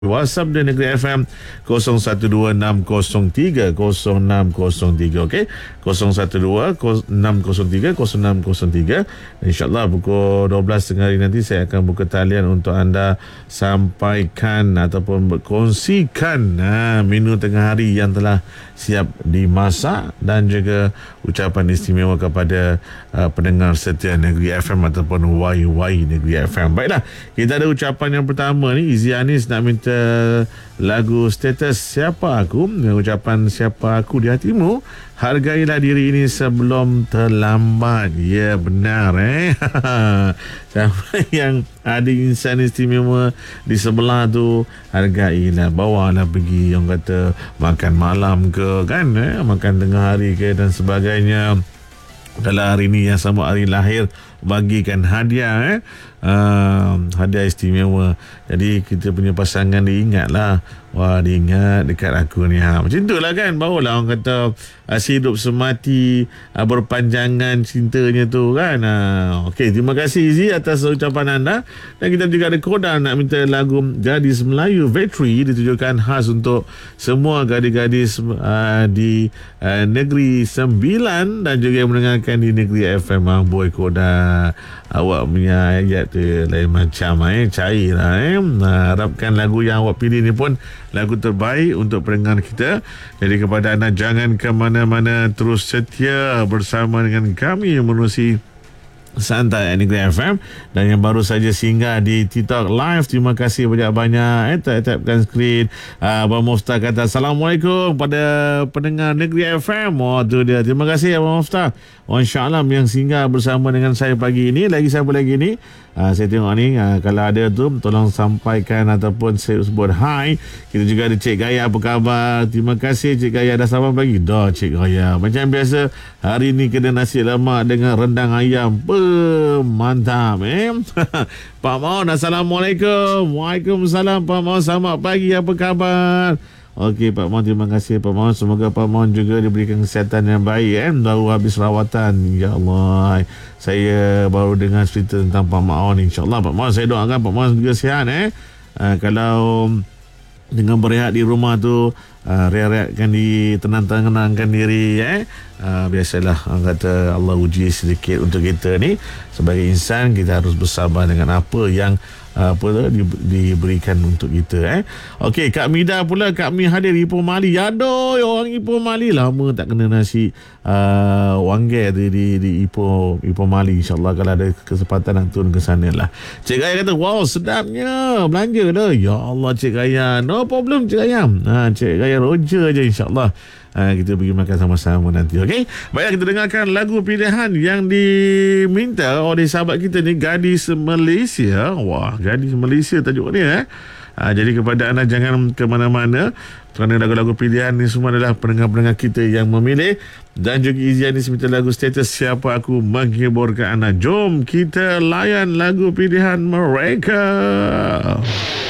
WhatsApp di Negeri FM 0126030603, okey, 0126030603. InsyaAllah pukul 12 tengah hari nanti saya akan buka talian untuk anda sampaikan ataupun berkongsikan menu tengah hari yang telah siap dimasak dan juga ucapan istimewa kepada pendengar setia Negeri FM ataupun YY Negeri FM. Baiklah, kita ada ucapan yang pertama ni. Izzy Anis nak minta lagu Status Siapa Aku. Ucapan siapa aku di hatimu, hargailah diri ini sebelum terlambat. Ya, benar siapa yang ada insan istimewa di sebelah tu, hargailah, bawalah pergi, yang kata makan malam ke kan, makan tengah hari ke dan sebagainya. Kalau hari ni yang sama hari lahir, bagikan hadiah hadiah istimewa. Jadi kita punya pasangan diingatlah, wah diingat dekat aku ni, macam tu lah kan. Barulah orang kata hidup semati, berpanjangan cintanya tu kan. Okey, terima kasih Izzy atas ucapan anda. Dan kita juga ada kodan nak minta lagu Gadis Melayu Vetri, ditujukan khas untuk semua gadis-gadis di Negeri Sembilan dan juga yang mendengarkan di Negeri FM. Boy kodan, awak punya ayat tu lain macam cair lah. Harapkan lagu yang awak pilih ni pun lagu terbaik untuk pendengar kita. Jadi kepada anda, jangan ke mana-mana, terus setia bersama dengan kami menerusi Santai Negeri FM. Dan yang baru saja singgah di TikTok Live, terima kasih banyak-banyak. Tap-tapkan skrin. Abang Muftah kata Assalamualaikum pada pendengar Negeri FM. Tu dia, terima kasih Abang Muftah. InsyaAllah yang singgah bersama dengan saya pagi ini. Lagi siapa lagi ni? Saya tengok ni, kalau ada tu tolong sampaikan ataupun saya sebut hi. Kita juga ada Cik Gaya, apa khabar? Terima kasih Cik Gaya, dah sarapan pagi? Dah Cik Gaya. Macam biasa, hari ni kena nasi lemak dengan rendang ayam. Mantap Pak Maun, Assalamualaikum. Waalaikumsalam Pak Maun, selamat pagi, apa khabar? Okey Pak Maun, terima kasih Pak Maun. Semoga Pak Maun juga diberikan kesihatan yang baik baru habis rawatan. Ya Allah, saya baru dengar cerita tentang Pak Maun. InsyaAllah Pak Maun, saya doakan Pak Maun juga sihat. Kalau dengan berehat di rumah tu, rehat-rehatkan diri, tenangkan diri. Biasalah orang kata Allah uji sedikit untuk kita ni. Sebagai insan, kita harus bersabar dengan apa yang diberikan untuk kita. Okey, Kak Mida pula, Kak Mi hadir Ipoh Mali. Aduh, orang Ipoh Mali lama tak kena nasi wanggir di Ipoh Mali. InsyaAllah kalau ada kesempatan nak turun ke sana lah. Cik Gaya kata, wow sedapnya, belanja dah. Ya Allah Cik Gaya, no problem Cik Gaya. Cik Gaya roja je, InsyaAllah kita pergi makan sama-sama nanti. Okey, baiklah, kita dengarkan lagu pilihan yang diminta oleh sahabat kita ni, Gadis Malaysia. Wah, Gadis Malaysia tajuk ni. Jadi kepada anda, jangan ke mana-mana, kerana lagu-lagu pilihan ni semua adalah pendengar-pendengar kita yang memilih. Dan juga Izzy Anis minta lagu Status Siapa Aku menghiburkan anda. Jom kita layan lagu pilihan mereka.